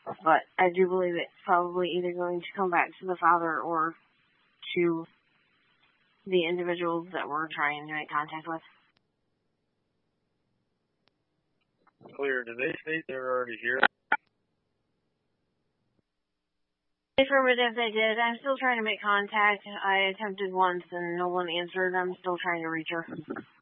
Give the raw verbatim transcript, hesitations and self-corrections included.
But I do believe it's probably either going to come back to the father or to the individuals that we're trying to make contact with. Clear. Did they state they were already here? Affirmative, they did. I'm still trying to make contact. I attempted once and no one answered. I'm still trying to reach her.